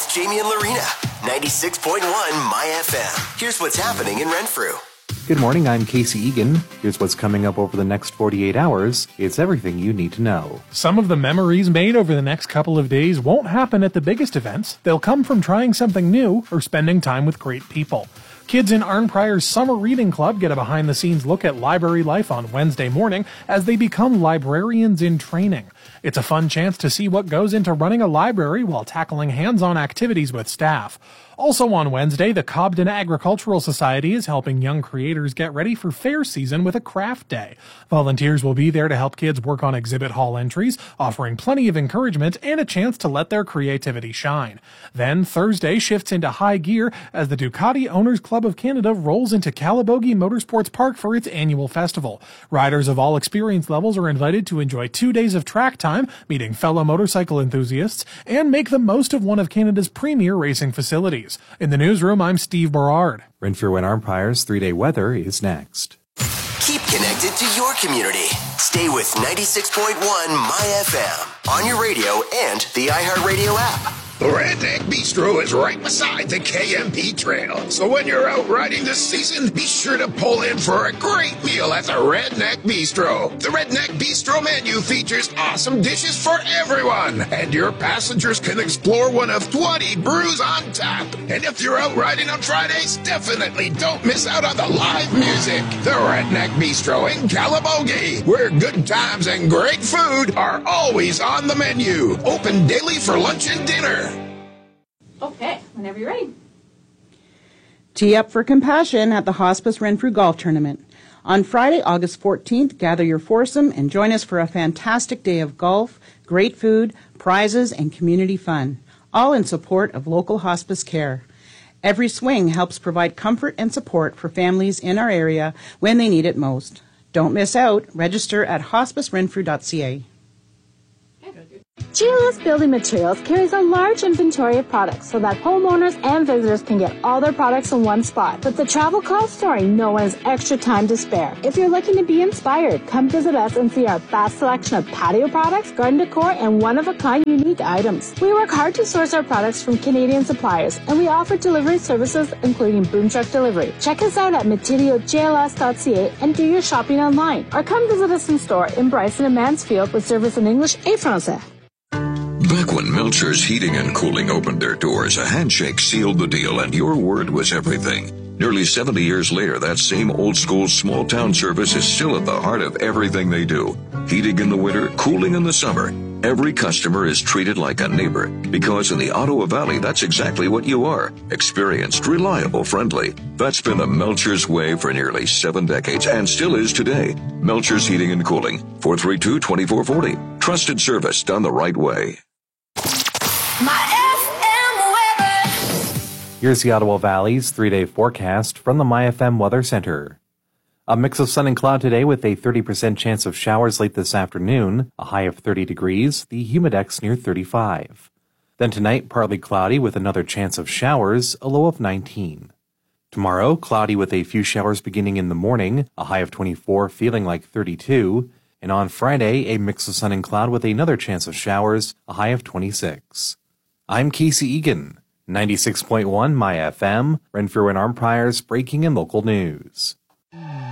Jamie and Lorena. 96.1 My FM. Here's what's happening in Renfrew. Good morning, I'm Casey Egan. Here's what's coming up over the next 48 hours. It's everything you need to know. Some of the memories made over the next couple of days won't happen at the biggest events. They'll come from trying something new or spending time with great people. Kids in Arnprior's Summer Reading Club get a behind-the-scenes look at library life on Wednesday morning as they become librarians in training. It's a fun chance to see what goes into running a library while tackling hands-on activities with staff. Also on Wednesday, the Cobden Agricultural Society is helping young creators get ready for fair season with a craft day. Volunteers will be there to help kids work on exhibit hall entries, offering plenty of encouragement and a chance to let their creativity shine. Then Thursday shifts into high gear as the Ducati Owners Club of Canada rolls into Calabogie Motorsports Park for its annual festival. Riders of all experience levels are invited to enjoy 2 days of track time, meeting fellow motorcycle enthusiasts, and make the most of one of Canada's premier racing facilities. In the newsroom, I'm Steve Berard. Renfrew and Arnprior's 3-day weather is next. Keep connected to your community. Stay with 96.1 My FM on your radio and the iHeartRadio app. The Redneck Bistro is right beside the KMP Trail. So when you're out riding this season, be sure to pull in for a great meal at the Redneck Bistro. The Redneck Bistro menu features awesome dishes for everyone. And your passengers can explore one of 20 brews on tap. And if you're out riding on Fridays, definitely don't miss out on the live music. The Redneck Bistro in Calabogie, where good times and great food are always on the menu. Open daily for lunch and dinner. Okay, whenever you're ready. Tee up for compassion at the Hospice Renfrew Golf Tournament. On Friday, August 14th, gather your foursome and join us for a fantastic day of golf, great food, prizes, and community fun, all in support of local hospice care. Every swing helps provide comfort and support for families in our area when they need it most. Don't miss out. Register at hospicerenfrew.ca. GLS Building Materials carries a large inventory of products so that homeowners and visitors can get all their products in one spot. With the travel cloth store, no one has extra time to spare. If you're looking to be inspired, come visit us and see our vast selection of patio products, garden decor, and one-of-a-kind unique items. We work hard to source our products from Canadian suppliers, and we offer delivery services including boom truck delivery. Check us out at materialjls.ca and do your shopping online, or come visit us in store in Bryson and Mansfield with service in English et Francais. Back when Melchers Heating and Cooling opened their doors, a handshake sealed the deal and your word was everything. Nearly 70 years later, that same old-school small-town service is still at the heart of everything they do. Heating in the winter, cooling in the summer. Every customer is treated like a neighbor because in the Ottawa Valley, that's exactly what you are. Experienced, reliable, friendly. That's been the Melchers way for nearly 7 decades and still is today. Melchers Heating and Cooling, 432-2440. Trusted service done the right way. Here's the Ottawa Valley's 3-day forecast from the MyFM Weather Center. A mix of sun and cloud today with a 30% chance of showers late this afternoon, a high of 30 degrees, the humidex near 35. Then tonight, partly cloudy with another chance of showers, a low of 19. Tomorrow, cloudy with a few showers beginning in the morning, a high of 24, feeling like 32. And on Friday, a mix of sun and cloud with another chance of showers, a high of 26. I'm Casey Egan, 96.1 My FM, Renfrew and Arnprior's breaking and local news.